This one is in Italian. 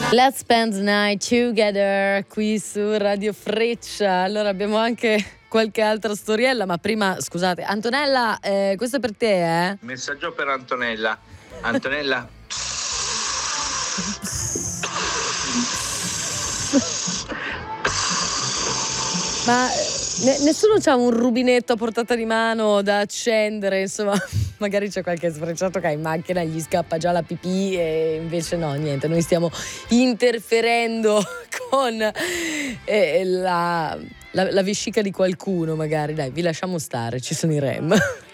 Let's spend the night together qui su Radio Freccia. Allora abbiamo anche qualche altra storiella, ma prima scusate, Antonella, questo è per te, eh? Messaggio per Antonella. Antonella. Ma nessuno c'ha un rubinetto a portata di mano da accendere, insomma, magari c'è qualche sfrecciato che ha in macchina, gli scappa già la pipì e invece no, niente, noi stiamo interferendo con la vescica di qualcuno, magari, dai, vi lasciamo stare, ci sono i REM.